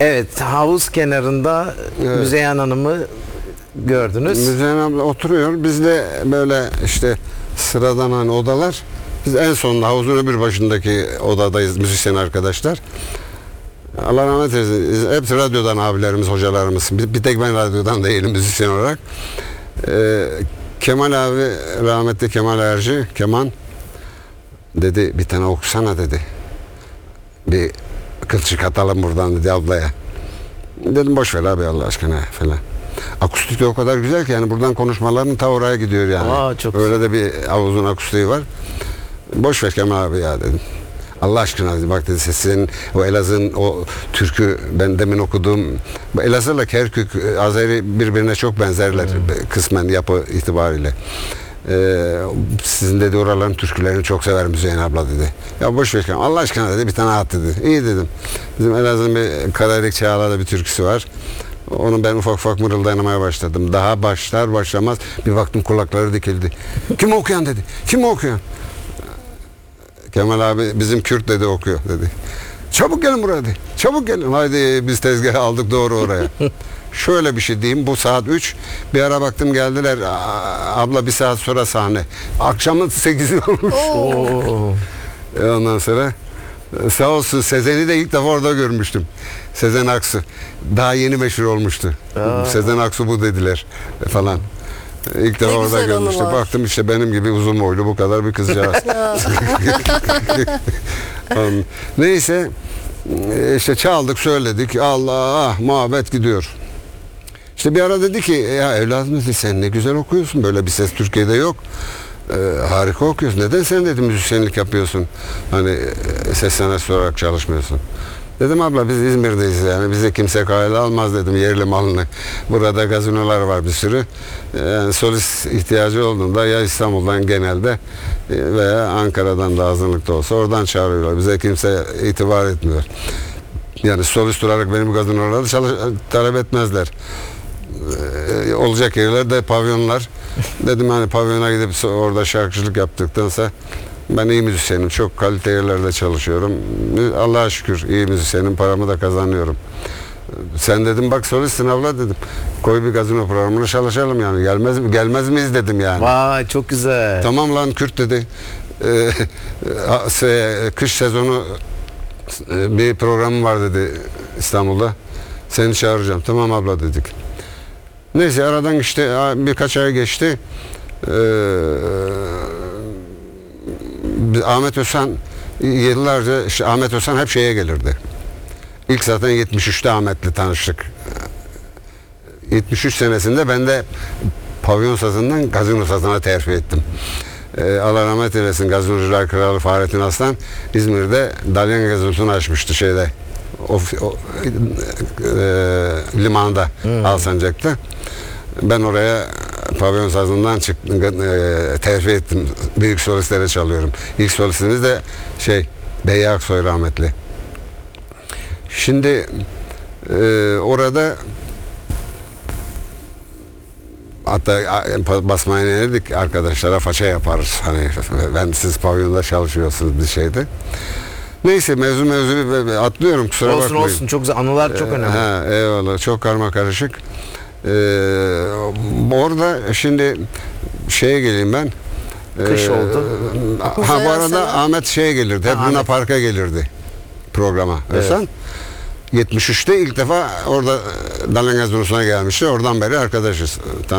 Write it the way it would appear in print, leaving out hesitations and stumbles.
Evet, havuz kenarında Evet. Müzeyyen Hanım'ı gördünüz. Müzeyyen abla oturuyor. Biz de böyle işte sıradan hani odalar. Biz en sonunda havuzun öbür başındaki odadayız müzisyen arkadaşlar. Allah rahmet eylesin. Hepsi radyodan abilerimiz, hocalarımız. Bir tek ben radyodan değilim müzisyen olarak. Kemal abi, rahmetli Kemal Erci, Keman dedi bir tane okusana dedi. Bir kılçık atalım buradan dedi ablaya. Dedim boş ver abi Allah aşkına falan. Akustik de o kadar güzel ki yani buradan konuşmaların ta oraya gidiyor yani. Aa, çok öyle de bir havuzun akustiği var. Boş ver Kemal abi ya dedim. Allah aşkına dedi, bak dedi senin o Elazığ'ın o türkü ben demin okuduğum Elazığ'la Kerkük, Azeri birbirine çok benzerler kısmen yapı itibariyle. Sizin dedi oraların türkülerini çok severim Müzeyyen abla dedi. Ya boş ver Allah aşkına dedi bir tane at dedi. İyi dedim. Bizim Elazığ'ın bir Karadelik Çağla'da bir türküsü var. Onu ben ufak ufak mırıldanmaya başladım. Daha başlar başlamaz bir baktım kulakları dikildi. Kim okuyan dedi. Kim okuyan? Kemal abi bizim Kürt dedi okuyor dedi. Çabuk gelin buraya dedi. Çabuk gelin. Haydi biz tezgahı aldık doğru oraya. Şöyle bir şey diyeyim. Bu saat 3. Bir ara baktım geldiler. Abla bir saat sonra sahne. Akşamın 8'i olmuş. Ondan sonra sağ olsun Sezen'i de ilk defa orada görmüştüm. Sezen Aksu. Daha yeni meşhur olmuştu. Sezen Aksu bu dediler falan. İlk defa orada görmüştüm. Baktım işte benim gibi uzun boylu bu kadar bir kızcağız. Neyse işte çaldık söyledik. Allah muhabbet gidiyor. İşte bir ara dedi ki ya evladım dedi sen ne güzel okuyorsun. Böyle bir ses Türkiye'de yok. Harika okuyorsun. Neden sen dedi müzisyenlik yapıyorsun? Hani ses sanatçısı olarak çalışmıyorsun. Dedim abla biz İzmir'deyiz yani bize kimse kayda almaz dedim yerli malını. Burada gazinolar var bir sürü. Yani solist ihtiyacı olduğunda ya İstanbul'dan genelde veya Ankara'dan da azınlıkta olsa oradan çağırıyorlar. Bize kimse itibar etmiyor. Yani solist olarak benim gazinolarda talep etmezler. Olacak yerlerde pavyonlar. Dedim hani pavyona gidip orada şarkıcılık yaptıktansa ben iyi müzisyenim. Çok kalite yerlerde çalışıyorum. Allah'a şükür iyi müzisyenim. Paramı da kazanıyorum. Sen dedim bak solistsin abla dedim. Koy bir gazino programına çalışalım yani. Gelmez miyiz dedim yani. Vay çok güzel. Tamam lan Kürt dedi. Kış sezonu bir programım var dedi İstanbul'da. Seni çağıracağım. Tamam abla dedik. Neyse aradan işte birkaç ay geçti. Ahmet Özhan yıllarca işte Ahmet Özhan hep şeye gelirdi. İlk zaten 73'te Ahmet'le tanıştık. 73 senesinde ben de pavyon sazından gazino sazına terfi ettim. Allah rahmet eylesin Gazinocular Kralı Fahrettin Aslan İzmir'de Dalyan gazinosunu açmıştı şeyde. Limanda Alsancak'ta. Ben oraya pavyon sazından çıktım, terfi ettim. Büyük solistlere çalıyorum. İlk solistimiz de Beyye Aksoy rahmetli. Şimdi orada hatta basmaya inerdik arkadaşlara faça yaparız. Hani ben siz pavyonda çalışıyorsunuz bir şeyde. Neyse mevzu atlıyorum kusura bakmayın. Olsun çok güzel anılar çok önemli. Eyvallah çok karmakarışık. Orada şimdi şeye geleyim ben. Kış oldu. Bu arada Ahmet gelirdi. Hep Luna Park'a gelirdi programa. Evet. 73'te ilk defa orada Dalyan Gazinosu'na gelmişti. Oradan beri arkadaşız.